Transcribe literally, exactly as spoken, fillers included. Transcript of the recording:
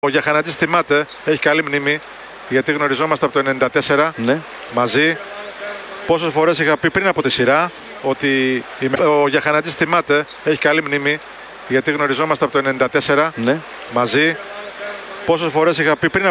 Ο Γιαχανατής θυμάται, έχει καλή μνήμη, γιατί γνωριζόμαστε από το ενενήντα τέσσερα ναι. μαζί. Πόσες φορές είχα πει πριν από τη σειρά ότι ο Γιαχανατής θυμάται, έχει καλή μνήμη, γιατί γνωριζόμαστε από το ενενήντα τέσσερα ναι. μαζί. Πόσες φορές είχα πει πριν